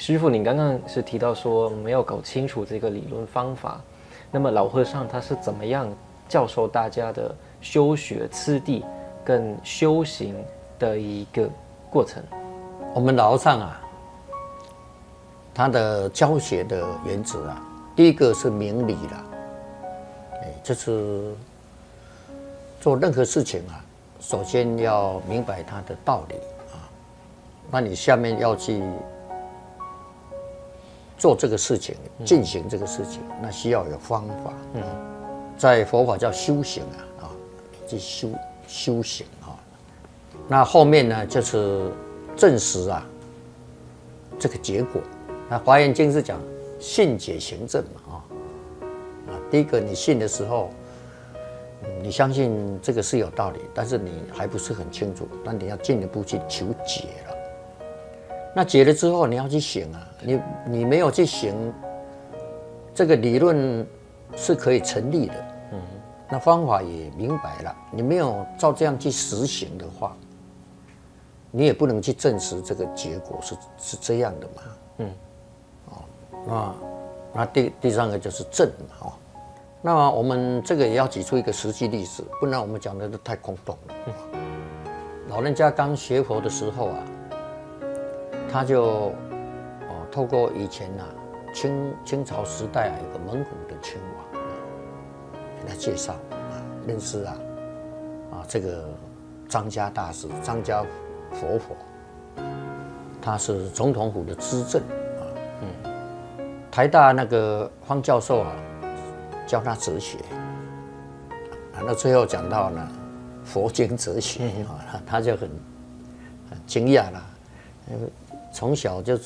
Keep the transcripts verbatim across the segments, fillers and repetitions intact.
师父，你刚刚是提到说没有搞清楚这个理论方法，那么老和尚他是怎么样教授大家的修学次第跟修行的一个过程？ 我们老和尚啊，他的教学的原则啊，第一个是明理啦，哎，就是做任何事情啊，首先要明白它的道理啊，那你下面要去做这个事情，进行这个事情，那需要有方法。嗯，在佛法叫修行啊，啊，去修修行啊。那后面呢，就是证实啊这个结果。那《华严经》是讲信解行证嘛，啊，啊，第一个你信的时候，你相信这个是有道理，但是你还不是很清楚，那你要进一步去求解了。那解了之后，你要去行啊，你你没有去行，这个理论是可以成立的，嗯，那方法也明白了，你没有照这样去实行的话，你也不能去证实这个结果是是这样的嘛，嗯，哦，那那第第三个就是证嘛，哦，那我们这个也要举出一个实际例子，不然我们讲的都太空洞了。嗯，老人家刚学佛的时候啊。他就哦，透过以前啊，清清朝时代啊，有个蒙古的亲王啊，给他介绍啊，认识啊，啊，这个张家大师张家佛佛，他是总统府的资政啊，嗯，台大那个方教授啊，教他哲学，啊，那最后讲到呢，佛经哲学啊，他就很很惊讶啦，因为从小就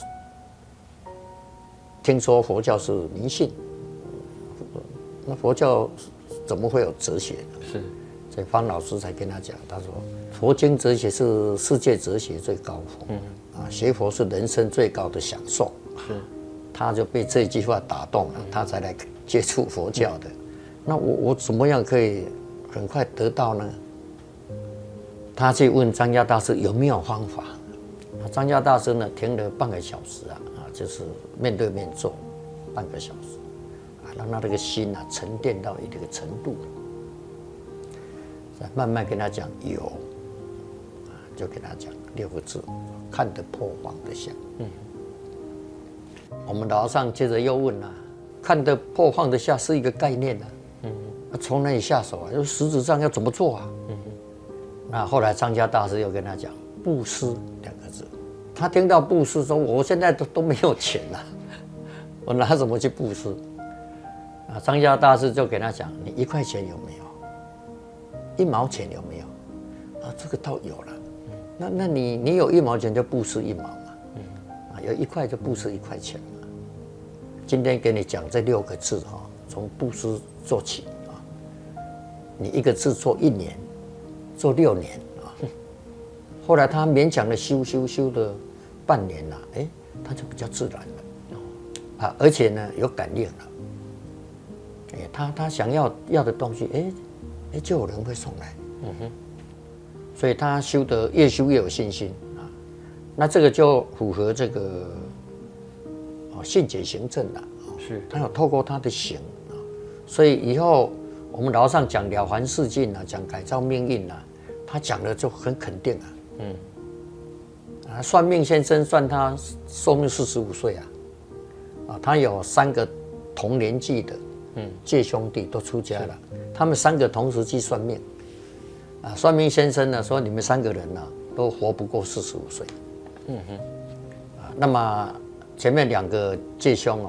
听说佛教是迷信，那佛教怎么会有哲学呢？ 是， 所以方老师才跟他讲，他说佛经哲学是世界哲学最高峰，嗯，啊，学佛是人生最高的享受。 是， 他就被这句话打动了，他才来接触佛教的。那我我怎么样可以很快得到呢？他去问张家大师有没有方法。张家大师呢，停了半个小时啊，啊，就是面对面坐半个小时，啊，让他这个心啊沉淀到一定的程度，再慢慢跟他讲有，啊，就跟他讲六个字：看得破，放得下。嗯，我们老和尚接着又问啊，看得破，放得下是一个概念啊，嗯，从哪里下手啊？就实质上要怎么做啊？嗯，那后来张家大师又跟他讲布施两个字。他听到布施说：“我现在都都没有钱了，我拿什么去布施？”啊，张家大师就给他讲：“你一块钱有没有？一毛钱有没有？啊，这个倒有了。那那你你有一毛钱就布施一毛嘛，啊，有一块就布施一块钱嘛。今天给你讲这六个字哈，从布施做起啊。你一个字做一年，做六年。”后来他勉强的修修修的半年了，哎，他就比较自然了，啊，而且呢有感应了，哎，他他想要要的东西，哎，哎，就有人会送来，嗯哼，所以他修得越修越有信心啊，那这个就符合这个哦信解行证了， 是， 他有透过他的行啊，所以以后我们老和尚讲了凡四境啊，讲改造命运啊，他讲的就很肯定啊。嗯，啊，算命先生算他寿命四十五岁啊，啊，他有三个同年纪的，嗯，介兄弟都出家了，他们三个同时去算命，啊，算命先生呢说你们三个人呢、啊、都活不过四十五岁，嗯哼，啊，那么前面两个介兄哦，